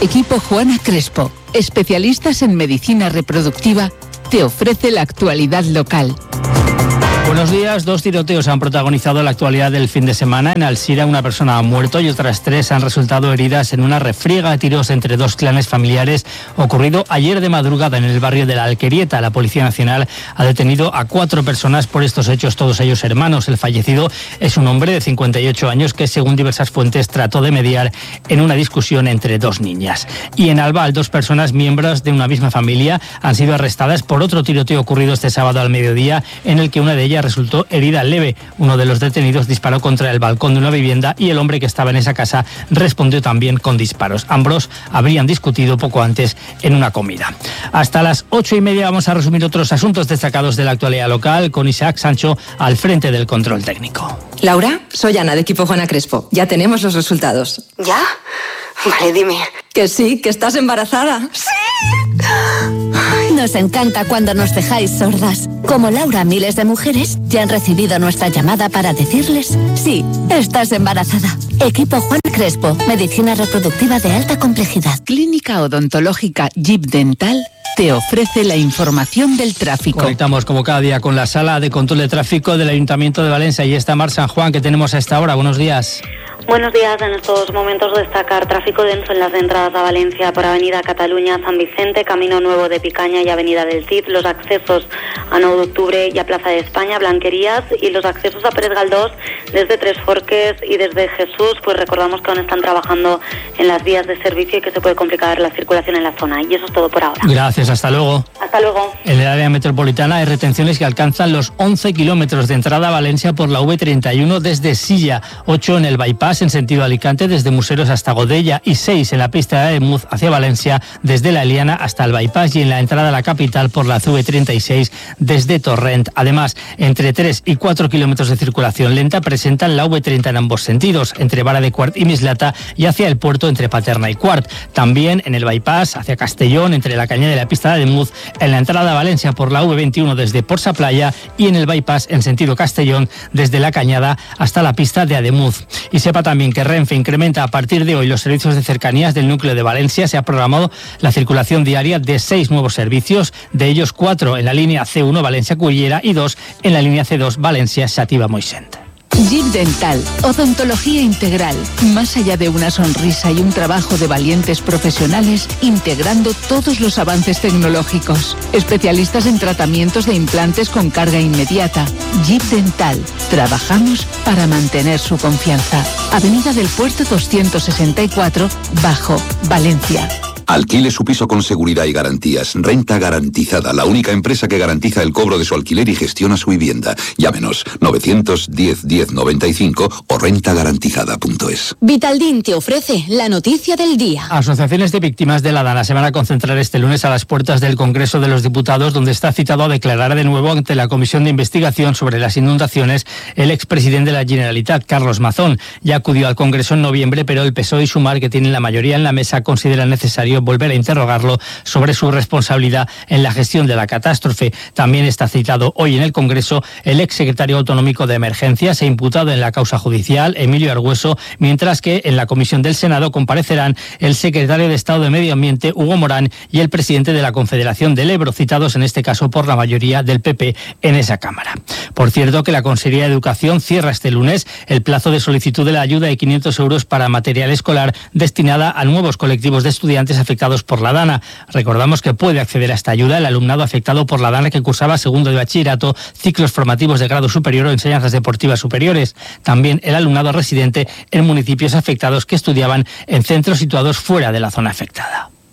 Equipo Juana Crespo, especialistas en medicina reproductiva, te ofrece la actualidad local. Buenos días. 2 tiroteos han protagonizado la actualidad del fin de semana. En Alsira una persona ha muerto y otras 3 han resultado heridas en una refriega de tiros entre 2 clanes familiares ocurrido ayer de madrugada en el barrio de La Alquerieta. La Policía Nacional ha detenido a 4 personas por estos hechos, todos ellos hermanos. El fallecido es un hombre de 58 años que, según diversas fuentes, trató de mediar en una discusión entre 2 niñas. Y en Albal, 2 personas miembros de una misma familia han sido arrestadas por otro tiroteo ocurrido este sábado al mediodía, en el que una de ellas resultó herida leve. Uno de los detenidos disparó contra el balcón de una vivienda y el hombre que estaba en esa casa respondió también con disparos. Ambos habrían discutido poco antes en una comida. Hasta las 8:30 vamos a resumir otros asuntos destacados de la actualidad local con Isaac Sancho al frente del control técnico. Laura, soy Ana de Equipo Juana Crespo. Ya tenemos los resultados. ¿Ya? Vale, dime. Que sí, que estás embarazada. ¡Sí! Nos encanta cuando nos dejáis sordas. Como Laura, miles de mujeres ya han recibido nuestra llamada para decirles: sí, estás embarazada. Equipo Juan Crespo, medicina reproductiva de alta complejidad. Clínica Odontológica Jeep Dental te ofrece la información del tráfico. Conectamos como cada día con la Sala de Control de Tráfico del Ayuntamiento de Valencia y está Mar San Juan, que tenemos a esta hora. Buenos días. Buenos días. En estos momentos destacar tráfico denso en las entradas a Valencia por Avenida Cataluña, San Vicente, Camino Nuevo de Picaña y Avenida del Cid, los accesos a 9 de octubre y a Plaza de España, Blanquerías, y los accesos a Pérez Galdós desde Tres Forques y desde Jesús, pues recordamos que aún están trabajando en las vías de servicio y que se puede complicar la circulación en la zona. Y eso es todo por ahora. Gracias, hasta luego. Hasta luego. En el área metropolitana hay retenciones que alcanzan los 11 kilómetros de entrada a Valencia por la V31 desde Silla, 8 en el bypass en sentido Alicante desde Museros hasta Godella y 6 en la pista de Ademuz hacia Valencia desde La Eliana hasta el bypass y en la entrada a la capital por la CV36 desde Torrent. Además, entre 3 y 4 kilómetros de circulación lenta presentan la V30 en ambos sentidos, entre Vara de Quart y Mislata y hacia el puerto entre Paterna y Quart. También en el bypass hacia Castellón, entre la Cañada y la pista de Ademuz, en la entrada a Valencia por la V21 desde Porsa Playa y en el bypass en sentido Castellón desde la Cañada hasta la pista de Ademuz. Y sepa también que Renfe incrementa a partir de hoy los servicios de cercanías del núcleo de Valencia. Se ha programado la circulación diaria de 6 nuevos servicios, de ellos 4 en la línea C1 Valencia-Cullera y 2 en la línea C2 Valencia-Xàtiva-Moixent. Jeep Dental, odontología integral, más allá de una sonrisa y un trabajo de valientes profesionales, integrando todos los avances tecnológicos. Especialistas en tratamientos de implantes con carga inmediata. Jeep Dental, trabajamos para mantener su confianza. Avenida del Puerto 264, Bajo, Valencia. Alquile su piso con seguridad y garantías. Renta Garantizada, la única empresa que garantiza el cobro de su alquiler y gestiona su vivienda. Llámenos 910 10 95 o rentagarantizada.es. Vitaldin te ofrece la noticia del día. Asociaciones de víctimas de la Dana se van a concentrar este lunes a las puertas del Congreso de los Diputados, donde está citado a declarar de nuevo ante la Comisión de Investigación sobre las inundaciones el expresidente de la Generalitat, Carlos Mazón. Ya acudió al Congreso en noviembre, pero el PSOE y Sumar, que tienen la mayoría en la mesa, consideran necesario volver a interrogarlo sobre su responsabilidad en la gestión de la catástrofe. También está citado hoy en el Congreso el exsecretario autonómico de Emergencias e imputado en la causa judicial, Emilio Argüeso, mientras que en la Comisión del Senado comparecerán el secretario de Estado de Medio Ambiente, Hugo Morán, y el presidente de la Confederación del Ebro, citados en este caso por la mayoría del PP en esa Cámara. Por cierto, que la Consejería de Educación cierra este lunes el plazo de solicitud de la ayuda de 500 euros para material escolar destinada a nuevos colectivos de estudiantes afectados por la Dana. Recordamos que puede acceder a esta ayuda el alumnado afectado por la Dana que cursaba segundo de bachillerato, ciclos formativos de grado superior o enseñanzas deportivas superiores. También el alumnado residente en municipios afectados que estudiaban en centros situados fuera de la zona afectada.